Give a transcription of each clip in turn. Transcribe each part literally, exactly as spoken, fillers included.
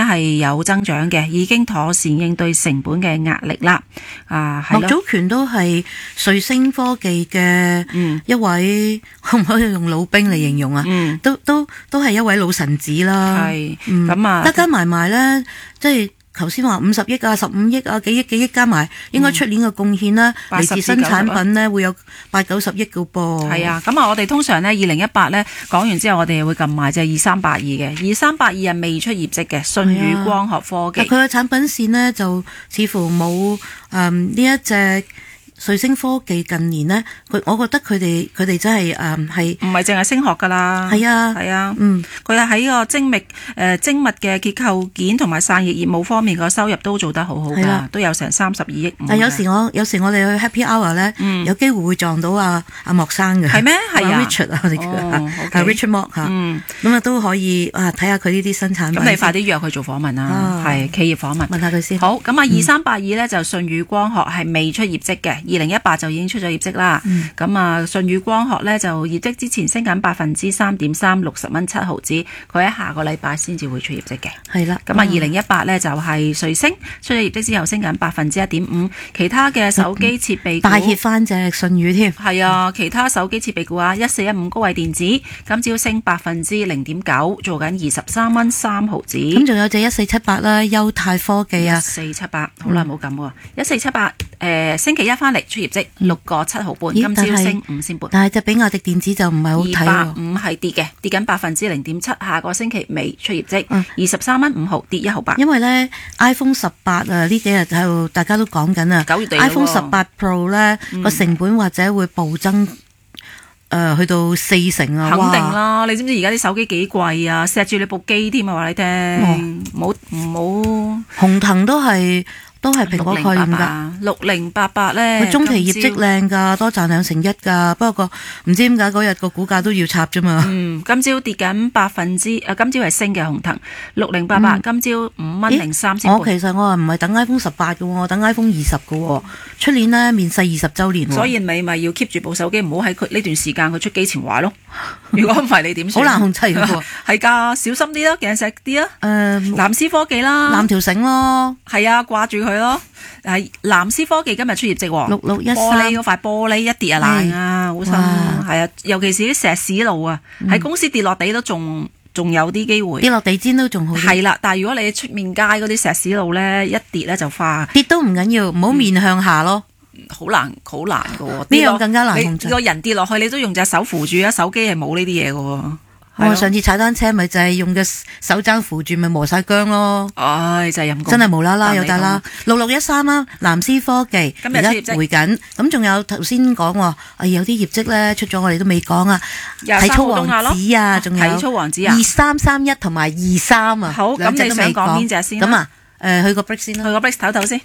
係有增長嘅，已經妥善應對成本嘅壓力啦。啊， 莫祖權都係瑞星科技嘅一位，可唔可以用老兵嚟形容啊？嗯、都都都係一位老臣子啦。係咁、嗯、啊，加加埋埋咧，即係。頭先話五十億啊、十五億啊、幾億幾億加埋，應該出年嘅貢獻啦，嚟、嗯、自新產品咧會有八九十億嘅噃。係啊，咁啊，我哋通常咧二零一八咧講完之後，我哋會撳埋就係二三八二嘅，二三八二係未出業績嘅，舜宇光學科技。佢嘅產品線呢，就似乎冇誒呢一隻。瑞星科技近年呢，佢我覺得佢哋佢哋真係誒係唔係淨係升學㗎啦？係啊係啊，嗯，佢係喺個精密誒、呃、精密嘅結構件同埋散熱業務方面個收入都做得好好㗎，啊、都有成三十二億。但有時我有時我哋去 Happy Hour 咧、嗯，有機會會撞到阿阿莫生嘅。係咩？係啊 ，Richard 啊，我哋叫係 Richard Mok 嚇，咁啊都可以啊睇下佢呢啲新產品。咁你快啲約佢做訪問啦，係、啊、企業訪問。問下佢先。好，咁啊二三八二咧就舜宇光學係未出業績嘅。二零一八就已經出咗業績啦，咁、嗯、啊舜宇光學咧就業績之前升緊百分之三點三，六十蚊七毫子，佢喺下個禮拜先至會出業績嘅。係啦，咁啊二零一八咧就係、是、瑞星出咗業績之後升緊百分之一點五，其他嘅手機設備股大熱翻隻舜宇添。係啊，其他手機設備股啊，一四一五高偉電子今朝升百分之零點九，做緊二十三蚊三毫子。咁仲有隻一四七八啦，優泰科技啊，一四七八好耐冇撳喎，一四七八誒星期一翻嚟出業績六個七毫半，今朝升五仙半。但係隻比亞迪電子就唔係好睇喎，二百五係跌嘅，跌緊百分之零點七。下個星期尾出業績，二十三蚊五毫，跌一毫八。因為咧 iPhone 十八啊，呢幾日喺度大家都講緊啊，九月底 iPhone 十八 Pro 咧個、嗯、成本或者會暴增，誒、呃、去到四成啊！肯定啦，你知唔知而家啲手機幾貴啊？錫住你部機添啊！話你聽，唔好唔好，鴻騰都係。都係蘋果概念㗎，六零八八咧，佢中期業績靚㗎，多賺兩成一㗎。不過唔知點解嗰日個股價都要插啫嘛。嗯，今朝跌緊百分之，誒今朝係升嘅鴻騰，六零八八今朝五蚊零三先半。我其實我係唔係等 iPhone 十八嘅，我等 iPhone 二十嘅。出年呢，面世二十週年。所以你咪要 keep 住部手機，唔好喺佢呢段時間佢出機前壞咯。如果唔係你點算？好難控制㗎喎。係㗎，小心啲咯，鏡石啲啊。誒，藍思科技啦，攬條繩咯。係啊，掛住佢。咯，係藍思科技今日出業績，六六一三玻璃嗰塊玻璃一跌啊爛啊，好辛苦，係啊，尤其是啲石屎路啊，喺、嗯、公司跌落地都仲仲有啲機會，跌落地氈都仲好。係啦，但係如果你出面街嗰啲石屎路咧，一跌咧就花，跌都唔緊要，唔好面向下咯，好、嗯、難好難噶，呢樣更加難控制。個人跌落去，你都用隻手扶住啊，手機係冇呢啲嘢噶。我上次踩單車咪就係用嘅手踭扶住，咪磨晒薑咯。唉，就係陰功，真係無啦啦有得啦。六六一三啦，藍思科技今日回緊。咁仲有頭先講喎，哎有啲業績咧出咗，我哋都未講啊。體操王子啊，仲有體操王子啊，二三三一同埋二三啊。好，咁你想講邊隻先？咁啊，誒去個 break 先啦，去個 break 唞唞先。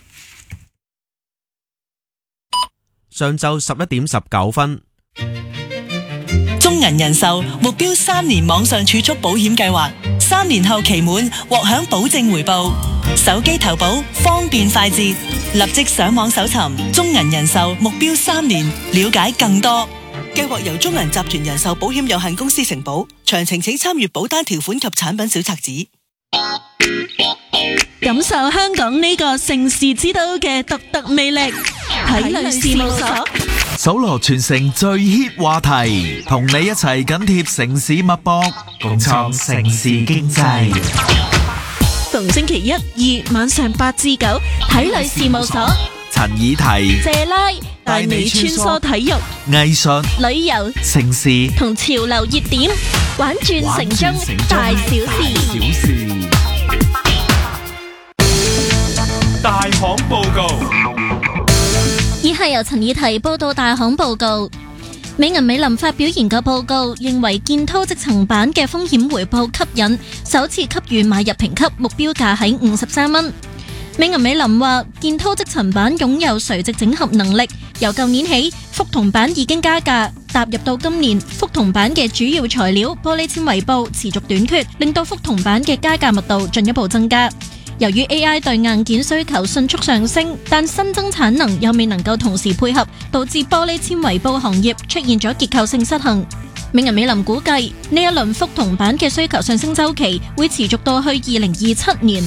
上晝十一點十九分。 中銀人壽目標三年網上儲蓄保險計劃，三年後期滿獲享保證回報，手機投保方便快捷，立即上網搜尋中銀人壽目標三年，了解更多。計劃由中銀集團人壽保險有限公司承保，詳情請參閱保單條款及產品小冊子。 感受香港呢個城市之都嘅獨特魅力，體類事務所搜羅全城最 hit 話題，同你一齊緊貼城市脈搏，共創城市經濟。 逢星期一、二晚上八至九，體類事務所陳以提、 謝拉帶你穿梭體育、 藝術、 旅遊、 城市同潮流熱點，玩轉城中大小事。 大行報告。 以下由陳以提報道大行報告。美銀美林發表研究報告，認為建滔積層板嘅風險回報吸引，首次給予買入評級，目標價喺五十三蚊。美銀美林話，建滔積層板擁有垂直整合能力，由舊年起，覆銅板已經加價，踏入到今年，覆銅板嘅主要材料玻璃纖維布持續短缺，令到覆銅板嘅加價密度進一步增加。由於 A I 對硬件需求迅速上升，但新增產能又未能夠同時配合，導致玻璃纖維布行業出現咗結構性失衡。美銀美林估計，呢一輪覆銅板嘅需求上升週期會持續到去二零二七年。